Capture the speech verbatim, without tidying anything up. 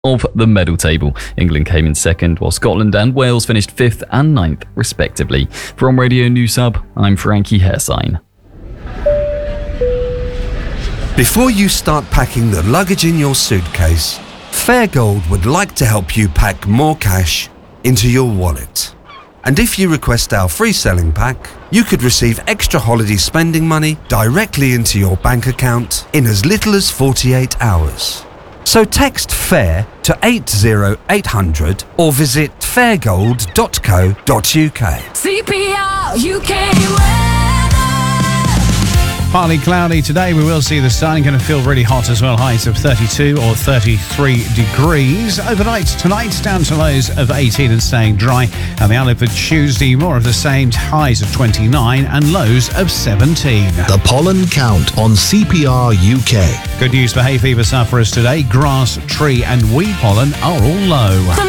Of the medal table, England came in second, while Scotland and Wales finished fifth and ninth, respectively. From Radio News Hub, I'm Frankie Hairsign. Before you start packing the luggage in your suitcase, Fairgold would like to help you pack more cash into your wallet. And if you request our free selling pack, you could receive extra holiday spending money directly into your bank account in as little as forty-eight hours. So text FAIR to eight zero eight hundred or visit fairgold dot co dot uk. C P R U K weather. Partly cloudy today. We will see the sun. Going to feel really hot as well. Highs of thirty-two or thirty-three degrees. Overnight tonight, down to lows of eighteen and staying dry. And the outlook for Tuesday, more of the same. Highs of twenty-nine and lows of seventeen. The pollen count on C P R U K. Good news for hay fever sufferers today. Grass, tree and weed pollen are all low.